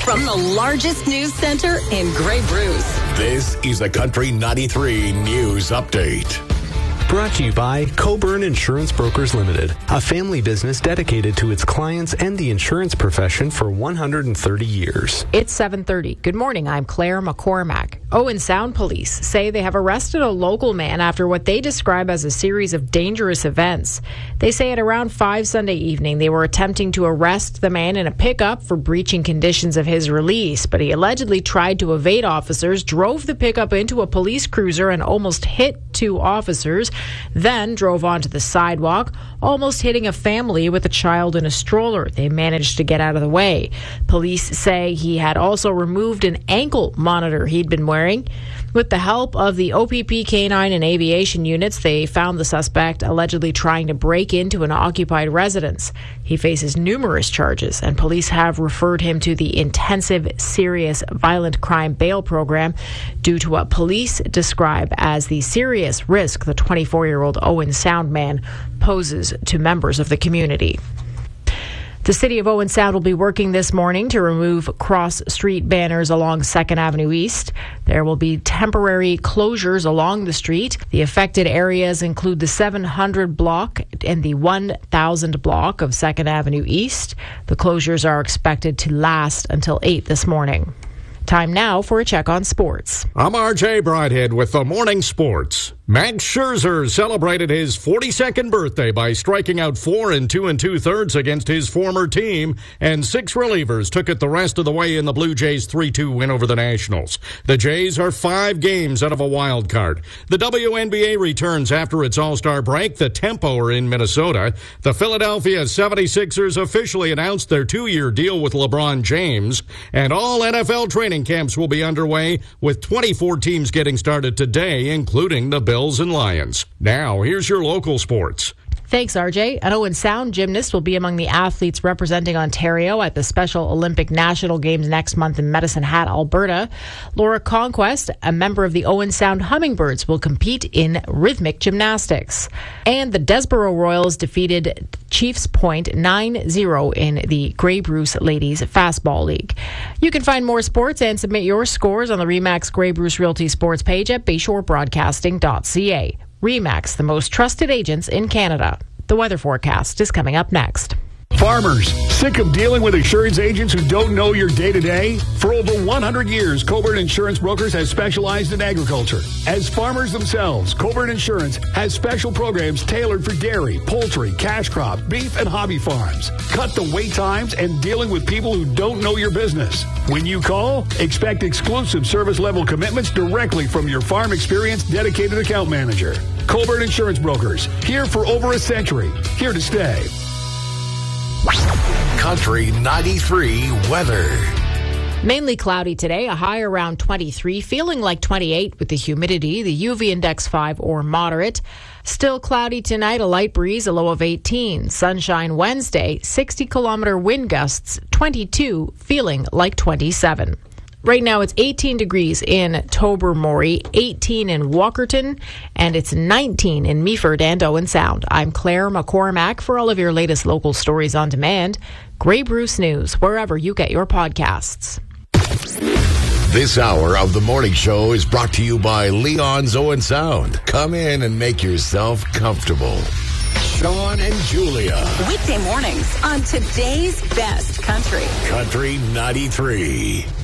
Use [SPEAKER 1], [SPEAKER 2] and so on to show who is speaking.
[SPEAKER 1] From the largest news center in Grey Bruce.
[SPEAKER 2] This is a Country 93 News Update.
[SPEAKER 3] Brought to you by Coburn Insurance Brokers Limited, a family business dedicated to its clients and the insurance profession for 130 years.
[SPEAKER 4] It's 7:30. Good morning. I'm Claire McCormack. Owen Sound police say they have arrested a local man after what they describe as a series of dangerous events. They say at around 5 Sunday evening, they were attempting to arrest the man in a pickup for breaching conditions of his release, but he allegedly tried to evade officers, drove the pickup into a police cruiser and almost hit 2 officers, then drove onto the sidewalk, almost hitting a family with a child in a stroller. They managed to get out of the way. Police say he had also removed an ankle monitor he'd been wearing. With the help of the OPP Canine and Aviation units, they found the suspect allegedly trying to break into an occupied residence. He faces numerous charges, and police have referred him to the Intensive Serious Violent Crime Bail Program due to what police describe as the serious risk the 24-year-old Owen Sound man poses to members of the community. The City of Owen Sound will be working this morning to remove cross-street banners along 2nd Avenue East. There will be temporary closures along the street. The affected areas include the 700 block and the 1000 block of 2nd Avenue East. The closures are expected to last until 8 this morning. Time now for a check on sports.
[SPEAKER 5] I'm RJ Broadhead with the Morning Sports. Max Scherzer celebrated his 42nd birthday by striking out 4 2 2/3 against his former team, and 6 relievers took it the rest of the way in the Blue Jays' 3-2 win over the Nationals. The Jays are 5 games out of a wild card. The WNBA returns after its All-Star break. The Tempo are in Minnesota. The Philadelphia 76ers officially announced their 2-year deal with LeBron James, and all NFL training camps will be underway, with 24 teams getting started today, including the Bills and Lions. Now, here's your local sports.
[SPEAKER 4] Thanks, RJ. An Owen Sound gymnast will be among the athletes representing Ontario at the Special Olympic National Games next month in Medicine Hat, Alberta. Laura Conquest, a member of the Owen Sound Hummingbirds, will compete in rhythmic gymnastics. And the Desborough Royals defeated Chiefs Point 9-0 in the Grey Bruce Ladies Fastball League. You can find more sports and submit your scores on the RE/MAX Grey Bruce Realty Sports page at bayshorebroadcasting.ca. RE/MAX, the most trusted agents in Canada. The weather forecast is coming up next.
[SPEAKER 6] Farmers, sick of dealing with insurance agents who don't know your day-to-day? For over 100 years, Coburn Insurance Brokers has specialized in agriculture. As farmers themselves, Coburn Insurance has special programs tailored for dairy, poultry, cash crop, beef, and hobby farms. Cut the wait times and dealing with people who don't know your business. When you call, expect exclusive service level commitments directly from your farm experience dedicated account manager. Coburn Insurance Brokers, here for over a century, here to stay.
[SPEAKER 2] Country 93 weather.
[SPEAKER 4] Mainly cloudy today, a high around 23, feeling like 28 with the humidity, the UV index 5 or moderate. Still cloudy tonight, a light breeze, a low of 18. Sunshine Wednesday, 60-kilometer wind gusts, 22, feeling like 27. Right now, it's 18 degrees in Tobermory, 18 in Walkerton, and it's 19 in Meaford and Owen Sound. I'm Claire McCormack. For all of your latest local stories on demand, Grey Bruce News, wherever you get your podcasts.
[SPEAKER 2] This hour of the morning show is brought to you by Leon's Owen Sound. Come in and make yourself comfortable. Sean and Julia.
[SPEAKER 1] Weekday mornings on today's best country.
[SPEAKER 2] Country 93.